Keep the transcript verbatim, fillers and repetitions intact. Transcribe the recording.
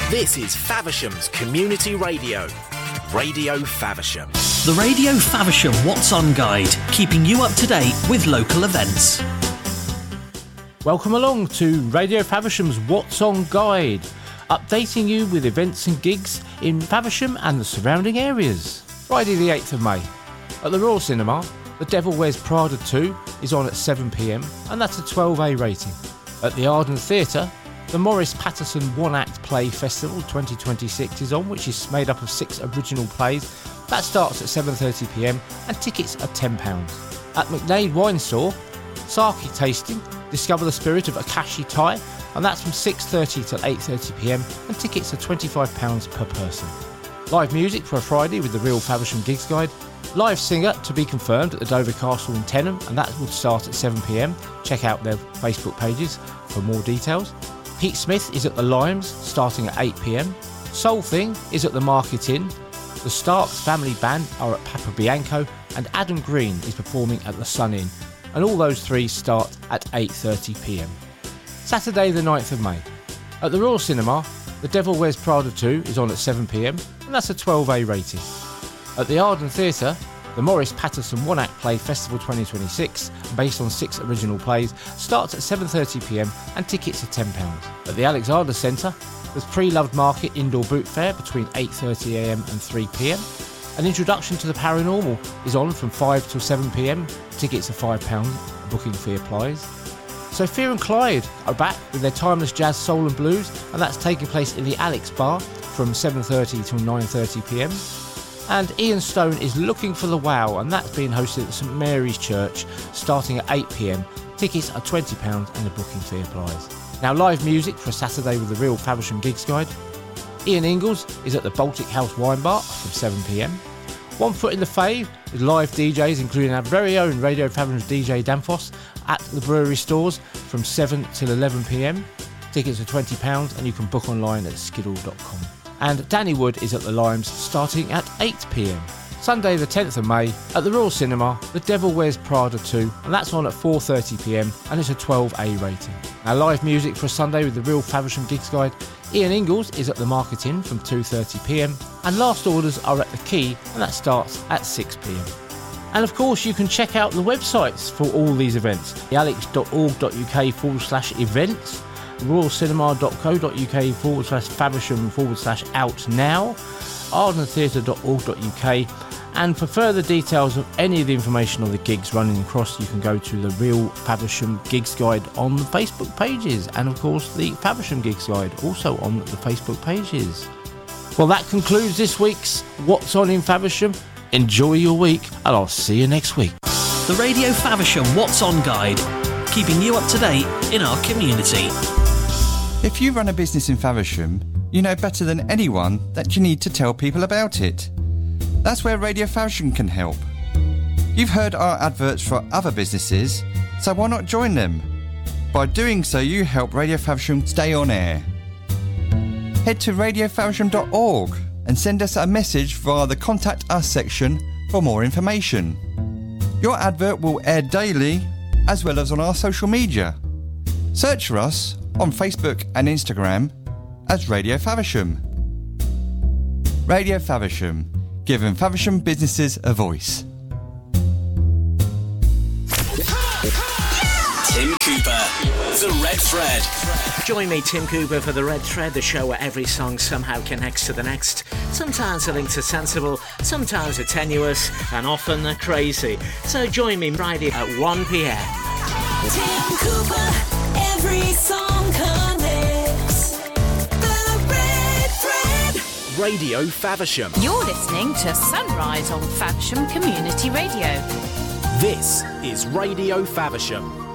This is Faversham's Community Radio. Radio Faversham. The Radio Faversham What's On Guide, keeping you up to date with local events. Welcome along to Radio Faversham's What's On Guide, updating you with events and gigs in Faversham and the surrounding areas. Friday the eighth of May, at the Royal Cinema, The Devil Wears Prada two is on at seven p m and that's a twelve A rating. At the Arden Theatre, the Morris Patterson One Act Play Festival twenty twenty-six is on, which is made up of six original plays. That starts at seven thirty p m and tickets are ten pounds. At McNaid Wine Store, sake tasting, discover the spirit of Akashi Thai, and that's from six thirty till eight thirty p m and tickets are twenty-five pounds per person. Live music for a Friday with the Real Faversham Gigs Guide. Live singer to be confirmed at the Dover Castle in Tenham, and that would start at seven p m. Check out their Facebook pages for more details. Pete Smith is at the Limes, starting at eight p m. Soul Thing is at the Market Inn. The Starks Family Band are at Papa Bianco, and Adam Green is performing at the Sun Inn. And all those three start at eight thirty p m. Saturday the ninth of May. At the Royal Cinema, The Devil Wears Prada two is on at seven p m, and that's a twelve A rating. At the Arden Theatre, the Morris Patterson One Act Play Festival twenty twenty-six, based on six original plays, starts at seven thirty p m and tickets are ten pounds. At the Alexander Centre, there's Pre-Loved Market Indoor Boot Fair between eight thirty a m and three p m. An Introduction to the Paranormal is on from five till seven p m. Tickets are five pounds, booking fee applies. Sophia and Clyde are back with their timeless jazz, soul and blues, and that's taking place in the Alex Bar from seven thirty till nine thirty p m. And Ian Stone is looking for the wow, and that's being hosted at St Mary's Church starting at eight p m. Tickets are twenty pounds and a booking fee applies. Now, live music for a Saturday with the Real Faversham Gigs Guide. Ian Ingalls is at the Baltic House Wine Bar from seven p m. One Foot in the Fave with live D Js, including our very own Radio Faversham's D J Danfoss, at the brewery stores from seven till eleven p m. Tickets are twenty pounds and you can book online at skiddle dot com. And Danny Wood is at the Limes starting at eight p m. Sunday the tenth of May, at the Royal Cinema, The Devil Wears Prada two, and that's on at four thirty p m and it's a twelve A rating. Now, live music for a Sunday with the Real Faversham Gigs Guide. Ian Ingalls is at the Market Inn from two thirty p m and last orders are at the Quay, and that starts at six p m. And of course, you can check out the websites for all these events: alex dot org dot u k forward slash events, royal cinema dot co dot u k forward slash faversham forward slash out now, arden theatre dot org dot u k. And for further details of any of the information on the gigs running across, you can go to the Real Faversham Gigs Guide on the Facebook pages, and of course the Faversham Gigs Guide also on the Facebook pages. Well, that concludes this week's What's On in Faversham. Enjoy your week, and I'll see you next week. The Radio Faversham What's On Guide, keeping you up to date in our community. If you run a business in Faversham, you know better than anyone that you need to tell people about it. That's where Radio Faversham can help. You've heard our adverts for other businesses, so why not join them? By doing so, you help Radio Faversham stay on air. Head to radio faversham dot org and send us a message via the Contact Us section for more information. Your advert will air daily, as well as on our social media. Search for us on Facebook and Instagram as Radio Faversham. Radio Faversham, giving Faversham businesses a voice. Tim Cooper, The Red Thread. Join me, Tim Cooper, for The Red Thread, the show where every song somehow connects to the next. Sometimes the links are sensible, sometimes are tenuous, and often they're crazy. So join me Friday at one p m. Tim Cooper, every song connects. The Red Thread. Radio Faversham. You're listening to Sunrise on Faversham Community Radio. This is Radio Faversham.